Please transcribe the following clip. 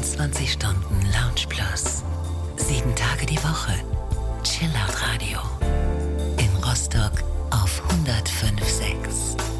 24 Stunden Lounge Plus. 7 Tage die Woche. Chillout Radio. In Rostock auf 105.6.